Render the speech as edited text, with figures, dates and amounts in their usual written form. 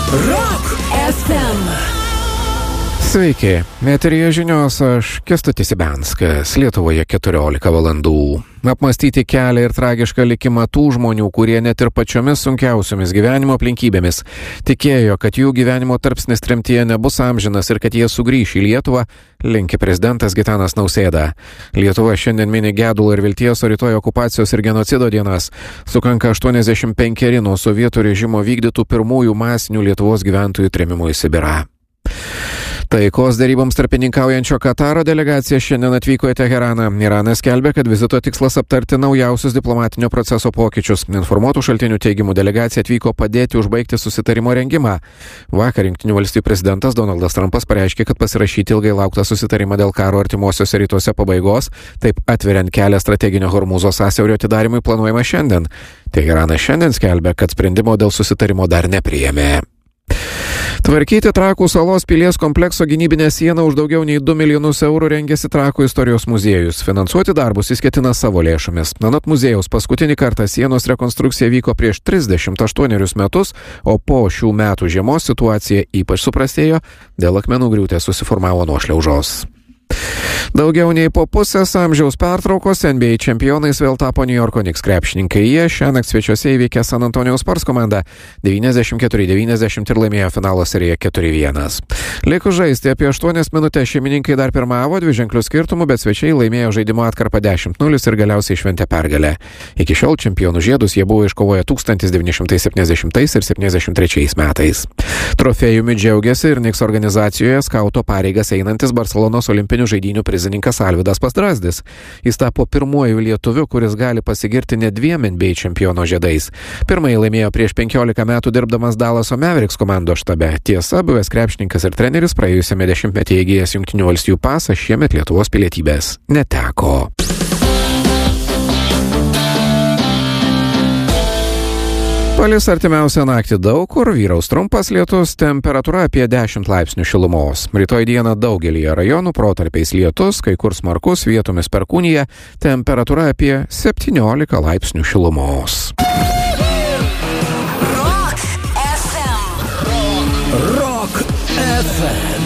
Rock FM. Sveiki, eteryje žinios, aš Kęstutis Ibenskas, Lietuvoje 14 valandų. Apmąstyti kelią ir tragišką likimą tų žmonių, kurie net ir pačiomis sunkiausiomis gyvenimo aplinkybėmis tikėjo, kad jų gyvenimo tarpsnis tremtyje nebus amžinas ir kad jie sugrįš į Lietuvą, linki prezidentas Gitanas Nausėda. Lietuva šiandien mini gedulo ir vilties, o rytoj okupacijos ir genocido dienas. Sukanka 85 nuo sovietų režimo vykdytų pirmųjų masinių Lietuvos gyventojų trėmimų į Sibirą. Taikos deryboms tarpininkaujančio Kataro delegacija šiandien atvyko į Teheraną. Iranas skelbia, kad vizito tikslas aptarti naujausius diplomatinio proceso pokyčius. Informuotų šaltinių teigimų delegacija atvyko padėti užbaigti susitarimo rengimą. Vakar Jungtinių valstijų prezidentas Donaldas Trumpas pareiškė, kad pasirašyti ilgai lauktą susitarimą dėl karo artimuosiuose rytuose pabaigos, taip atveriant kelią strateginio Hormūzo sąsiaurio atidarimui planuojama šiandien. Teheranas šiandien skelbia, kad sprendimo dėl susitarimo dar nepriėmė. Tvarkyti Trakų salos pilies komplekso gynybinę sieną už daugiau nei 2 milijonus eurų rengėsi Trakų istorijos muziejus. Finansuoti darbus jis ketina savo lėšomis. Anot muziejaus, paskutinį kartą sienos rekonstrukcija vyko prieš 38 metus, o po šių metų žiemos situacija ypač suprastėjo, dėl akmenų griūties susiformavo nuošliaužos. Daugiau nei po pusės amžiaus pertraukos NBA čempionais vėl tapo New Yorko Knicks krepšininkai. Jie šiąnakt svečiuose įveikė San Antonijaus Spurs komandą 94-90 ir laimėjo finalo seriją 4-1. Likus žaisti apie 8 minutės šeimininkai dar pirmavo dviženklių skirtumų, bet svečiai laimėjo žaidimo atkarpą 10-0 ir galiausiai šventė pergalę. Iki šiol čempionų žiedus jie buvo iškovoję 1970 ir 73 metais. Trofėjumi džiaugiasi ir Knicks organizacijoje skauto pareigas einantis Barcelonos olimpinių žaidynių prizininkas Alvydas Pastrazdis. Jis tapo pirmuoju lietuviu, kuris gali pasigirti net 2 NBA čempiono žiedais. Pirmąjį laimėjo prieš 15 metų dirbdamas Dallaso Mavericks komandos štabe. Tiesa, buvęs krepšininkas ir treneris praėjusiame dešimtmetyje įgijęs Jungtinių valstijų pasą šiemet Lietuvos pilietybės neteko. Palis artimiausią naktį daug kur, vyraus trumpas lietus, temperatūra apie 10 laipsnių šilumos. Rytoj dieną daugelyje rajonų protarpiais lietus, kai kur smarkus, vietomis perkūnija, temperatūra apie 17 laipsnių šilumos. Rock FM. Rock FM.